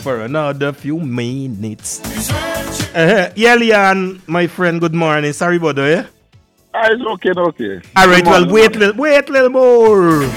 for another few minutes. Yeah, Leon, my friend, good morning. Sorry about that. It's okay. All right, well, wait a little more.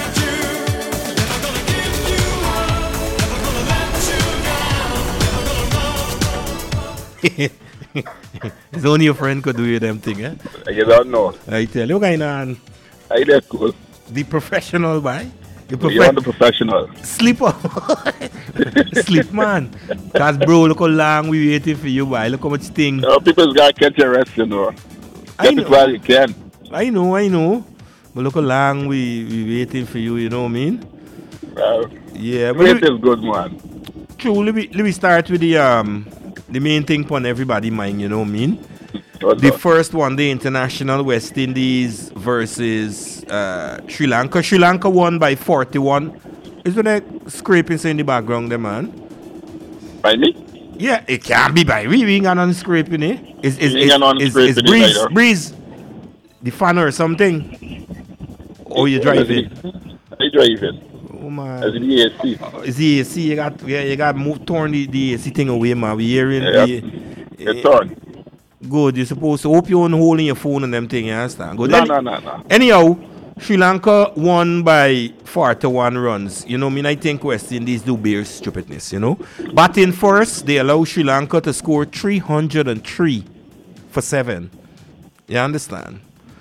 It's only your friend could do you them thing, eh? You don't know. I tell you, going on. That's cool. The professional, boy. You're the professional. Sleep on. Sleep, man. Because, bro, look how long we waiting for you, boy. Look how much thing. People's got to catch your rest, you know. Get it while you can. I know. But look how long we waiting for you, you know what I mean? Yeah. But wait is good, man. True, let me start with the main thing on everybody's mind, you know what I mean? The first one, the international West Indies versus Sri Lanka. Sri Lanka won by 41. Is there scraping in the background there, man? By me? Yeah, it can't be by me. We ain't got on scraping, eh? It's breeze. The fan or something. Or you driving? I driving. Oh man. As the AC. It's the AC. You got torn the AC thing away, man. We hearing it's torn. Good. You're supposed to hope you don't hold in your phone and them thing, you understand? Good. No. Anyhow, Sri Lanka won by 41 runs. You know, I think West Indies do bear stupidness, you know. Batting first, they allow Sri Lanka to score 303 for 7. You understand?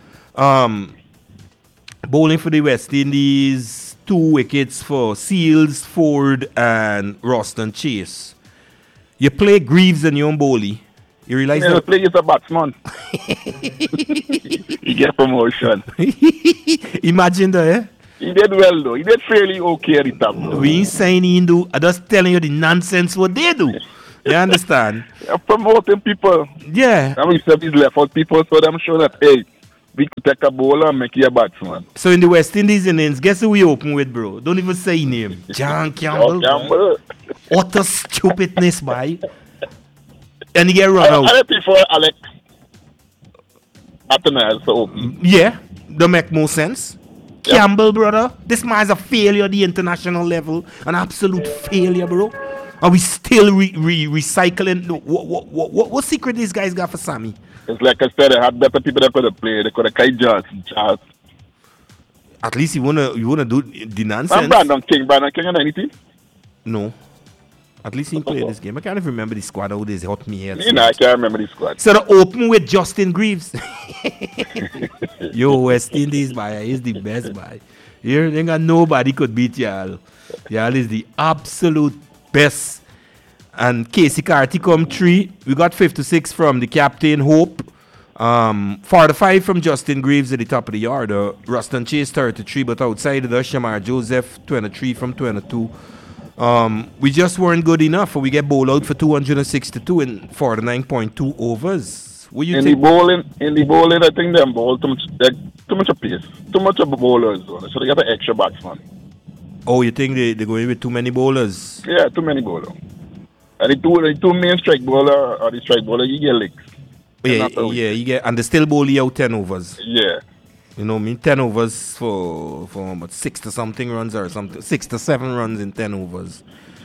Bowling for the West Indies, 2 wickets for Seals, Ford, and Roston Chase. You play Greaves and young bowling. You realize that? You play as a batsman. You get promotion. Imagine that, eh? He did well, though. He did fairly okay at the top, though. We ain't saying he do. I'm just telling you the nonsense what they do. You understand? Promoting people. Yeah. I mean, these left out people, so I'm sure that, hey, we could take a bowler and make you a batsman. So in the West Indies innings, guess who we open with, bro? Don't even say his name. John Campbell. Utter stupidness, boy. And he get run out. I prefer Alex Athena so open. Yeah, that make more sense. Yep. Campbell, brother, this man's a failure at the international level. An absolute failure, bro. Are we still recycling? What secret these guys got for Sammy? It's like I said, they had better people that could have played. They could have Kai Johnson, Charles. At least you wanna do the nonsense. Brandon King on anything? No. At least he played this game. I can't even remember the squad. How they hot me here. I can't remember the squad. So the open with Justin Greaves. Yo, West Indies, boy, is the best, boy. Here, ain't got nobody could beat y'all. Y'all is the absolute best. And Casey Carty come 3. We got 56 from the captain, Hope. 45 from Justin Greaves at the top of the yard. Ruston Chase 33, but outside of the Shamar Joseph 23 from 22. We just weren't good enough. We get bowled out for 262 in 49.2 overs. What you think? In the bowling, I think they bowl too much of pace, too much of bowlers, so they got an extra batsman. Oh, you think they're going with too many bowlers? Yeah, too many bowlers. And the two main strike bowler or the strike bowler, you get licks. Yeah, you get, and they still bowl you out 10 overs. Yeah. You know what I mean? 10 overs for about 6 to something runs or something. 6 to 7 runs in 10 overs.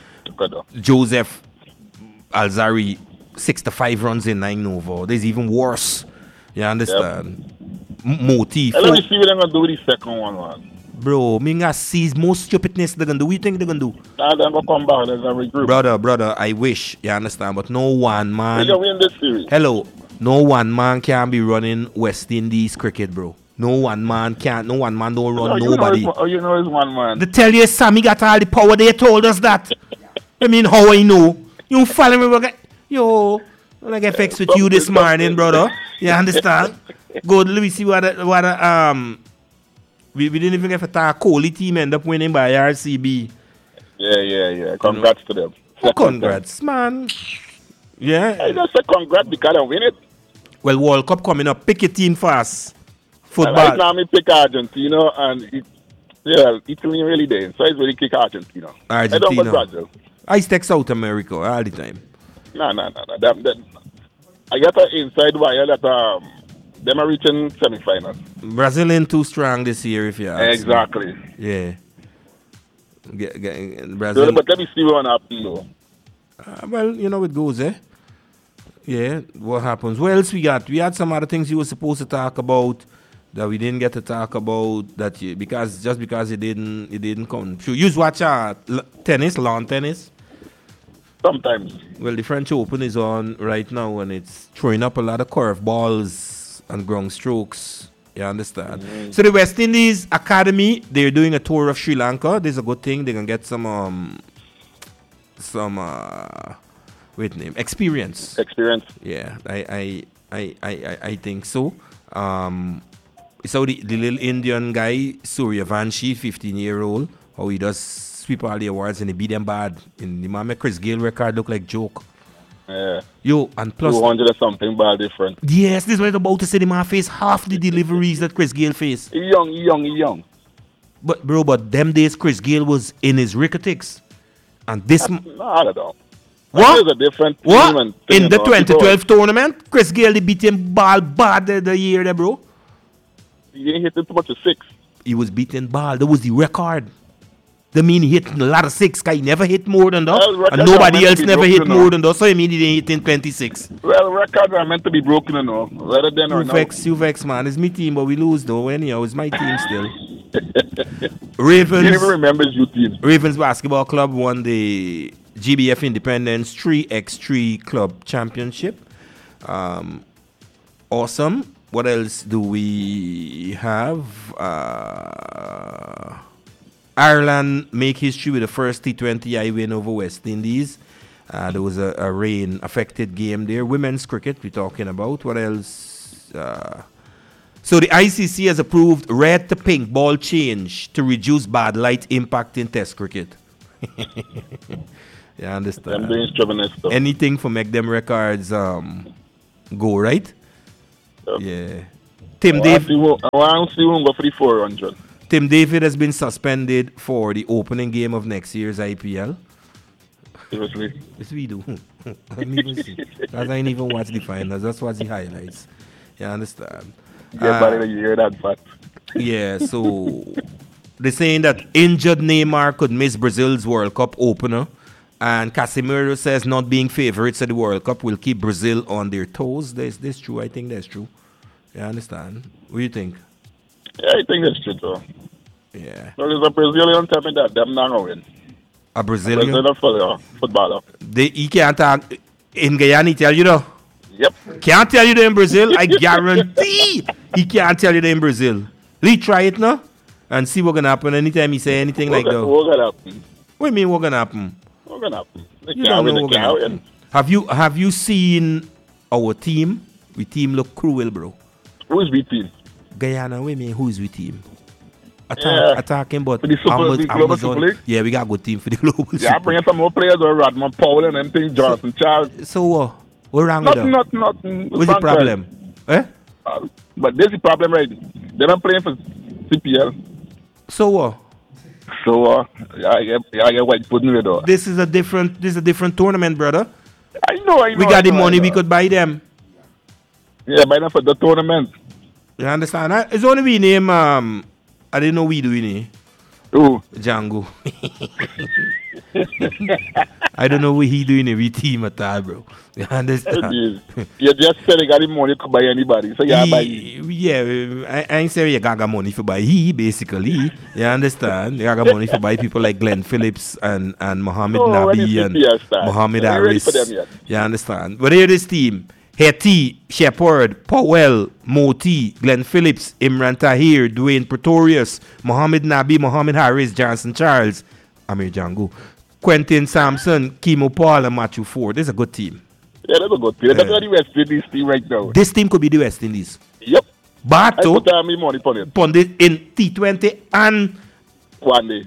Joseph Alzari, 6 to 5 runs in 9 over. There's even worse. You understand? Yep. Motif. Let me see what they're going to do with the second one, man. Bro, me gonna see more stupidness they're gonna do. What do you think they're gonna do? They're gonna come back, they're gonna regroup. Brother, I wish, you understand, but no one man. They're gonna win this series. Hello, no one man can be running West Indies cricket, bro. No one man don't run nobody. You know it's one man. They tell you Sammy got all the power, they told us that. I mean, how I know? You follow me, yo, I get fixed with you this morning, brother. You understand? Good, let me see what we didn't even get a Kohli team end up winning by RCB. Yeah. Congrats to them. Congrats, man. Yeah. I just say congrats because they win it. Well, World Cup coming up. Pick your team fast. Football. Right now, I pick Argentina and Italy really there. So it's really kick Argentina. I don't want Brazil. I stick South America all the time. No. I got an inside wire that them are reaching semi-finals. Brazil ain't too strong this year, if you ask Exactly. me. Yeah. Brazil. But let me see what happens, though. Well, you know it goes, eh? Yeah, what happens? What else we got? We had some other things you were supposed to talk about that we didn't get to talk about because it didn't come. Should you watch tennis, lawn tennis? Sometimes. Well, the French Open is on right now and it's throwing up a lot of curveballs and ground strokes. You understand? Mm-hmm. So the West Indies Academy, they're doing a tour of Sri Lanka. This is a good thing. They can get some experience. Experience. Yeah, I think so. So the little Indian guy, Suryavanshi, 15-year-old, how he does sweep all the awards and he beat them bad. In the man, Chris Gayle record look like joke. Yeah. Yo, and plus 200 or something bad different. Yes, this is what I'm about to say. The man face half the deliveries that Chris Gayle faced. He young. But them days Chris Gayle was in his ricketics. And this I don't know. What? Is a different what? Team In the 2012 tournament, Chris Gayle beat him ball bad the year there, bro. He didn't hit too much of 6. He was beating ball. That was the record. That mean he hit a lot of 6. Cause he never hit more than that. Well, and nobody else never hit more than that. So I mean he didn't hit in 26. Well, records are meant to be broken and all. Rather than you vex, man. It's my team, but we lose though. Anyhow, it's my team still. Ravens. You even remember your team. Ravens Basketball Club won the GBF Independence 3x3 Club Championship. Awesome. What else do we have? Ireland make history with the first T20I win over West Indies. There was a rain-affected game there. Women's cricket we're talking about. What else? So the ICC has approved red to pink ball change to reduce bad light impact in Test cricket. You understand? I'm doing stuff. Anything for make them records go, right? Yeah. Tim David. I want to see one go for the 400. Tim David has been suspended for the opening game of next year's IPL. Seriously? Yes, we do. I didn't even see. Because I didn't even watch the finals. That's what's the highlights. You understand? Yeah, you hear that fact. Yeah, so they're saying that injured Neymar could miss Brazil's World Cup opener. And Casemiro says not being favorites at the World Cup will keep Brazil on their toes. That's true. I think that's true. You understand? What do you think? Yeah, I think that's true, too. Yeah. So there's a Brazilian tell me that them not going to win. A Brazilian? A Brazilian footballer. He can't talk in Guyana, tell you though? Yep. Can't tell you that in Brazil. I guarantee he can't tell you that in Brazil. Let's try it now and see what's going to happen anytime he say anything like that. What's going to happen? What do you mean what's going to happen? What's going to happen? You don't know what's going to happen. Have you seen our team? We team look cruel, bro. Who's we team? Guyana, what do you mean who's we team? Attacking, but Amazon. Yeah, we got a good team for the global. Yeah, bring some more players or Rodman Powell and them things, Jonathan Charles. So what? What's wrong with them? Nothing. What's the problem? Eh? But there's the problem, right? They're not playing for CPL. So what? So I get white pudding with though. This is a different tournament, brother. I know. We got the money, we could buy them. Yeah, buy them for the tournament. You understand? It's only we name I didn't know we doing it. Who? Django. I don't know what he doing every team at all, bro. You understand? You just said you got the money to buy anybody, so you buy. Yeah, I ain't say you got money for buy basically. You understand? You got money for buy people like Glenn Phillips and Mohammed Nabi and Mohammed Harris. You understand? But here this team. Hetty, Shepard, Powell, Moti, Glenn Phillips, Imran Tahir, Dwayne Pretorius, Mohammed Nabi, Mohammed Harris, Johnson Charles, Amir Django, Quentin Sampson, Kimo Paul, and Matthew Ford. This is a good team. Yeah, that's a good team. That's the West Indies team right now. This team could be the West Indies. Yep. But I put me money for it. In T20 and one day.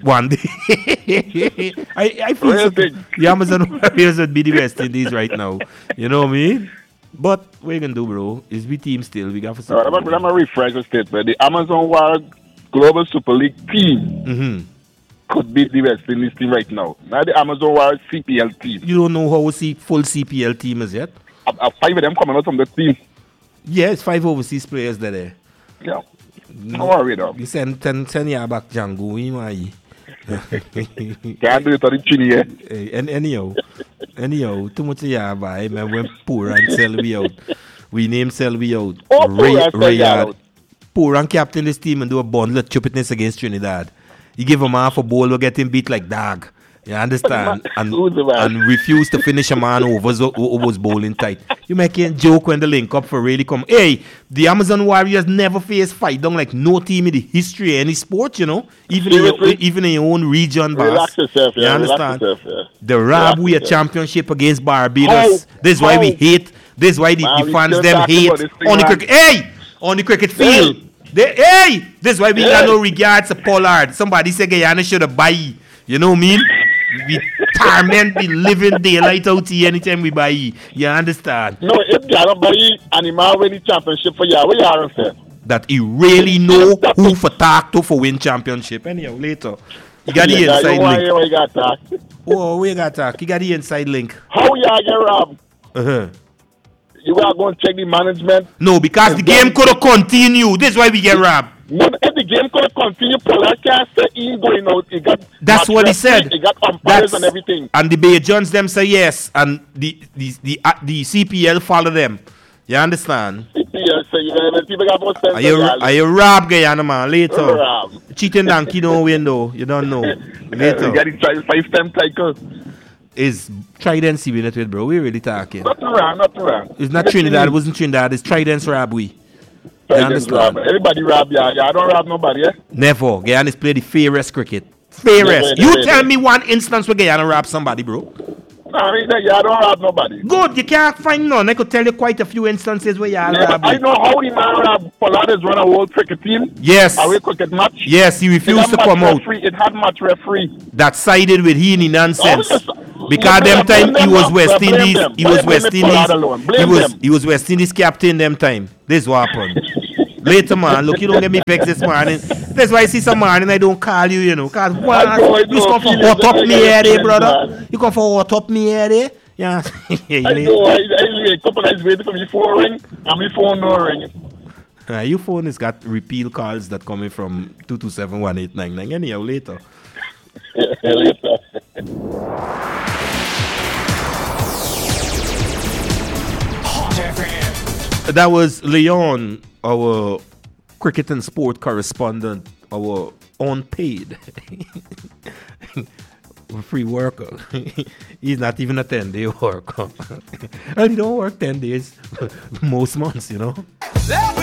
I feel the Amazon Warriors would be the West Indies right now. You know what I mean? But what you can do, bro, is we team still. We got for some. I'm going to refresh the statement. The Amazon World Global Super League team could beat the West Indies team right now. Now the Amazon World CPL team. You don't know how full CPL team is yet? 5 of them coming out from the team. Yeah, it's 5 overseas players there. Yeah. No worry though. You send years back Django. Can't do it on the chin, yeah. And anyhow. Anyhow, too much yeah, boy. Man, when Pooran sell we out. We name sell we out. Oh, Pooran Pooran captain this team and do a bundle of stupidness against Trinidad. He give him half a ball, we get him beat like dog. You understand? And refuse to finish a man who was bowling tight. You making joke when the link up for really come. Hey, the Amazon Warriors never faced fight down like no team in the history of any sport, you know? Even in your own region, boss. Relax yourself, you understand? Relax yourself, yeah. The Rab we a championship against Barbados. This is why we hate. This is why the fans them hate on the cricket. Hey! On the cricket field. This is why we got no regards to Pollard. Somebody say Guyana should have buy. You know what I mean? We torment the living daylight out here anytime we buy. You understand? No, if Ghana buy and he might win the championship for you, what you are saying? That he really know who for talk to for win championship. Anyhow, later. You got the inside link. You got talk. Oh, we got talk. You got the inside link. How you are get robbed? You are going to check the management? No, because the game could have continued. This is why we get robbed. No, if the game could have continued, Pollard can't say he's going out. He got that's what he said. He got umpires and everything. And the Bajans them say yes, and the CPL follow them. You understand? CPL say people got more sense. Are you robbed, Guyana, man? Later. Cheating donkey don't win though. You don't know. Later. You got the 5-time cycle. Is Trident win it with, bro? We really talking. Nothing wrong. It's not Trinidad. It wasn't Trinidad. It's Trident's rob we. Rob. Everybody rob ya. I don't rob nobody, yeah? Never. Guyana play the fairest cricket. Fairest. You tell me one instance where Guyana rob somebody, bro. No, I mean, I don't rob nobody. Good. You can't find none. I could tell you quite a few instances where you rob. I know how the man rob Pollard has run a world cricket team. Yes. A cricket match. Yes, he refused to come out. It had match referee. That sided with he in nonsense. Because them time he was West Indies. He was West Indies. He was West Indies captain them time. This what happened. Later, man, look, you don't get me vexed this morning. That's why I see some morning I don't call you, you know. Because you come for hot up me here, eh, brother. You come for hot up me here, eh? Yeah. I know. I couple of days waiting for my phone ring, and my phone no ring. Your phone has got repeal calls that coming from 227-1899. Anyhow, later. Later. That was Leon, our cricket and sport correspondent, our unpaid free worker. He's not even a 10-day worker. And he don't work 10 days most months, you know.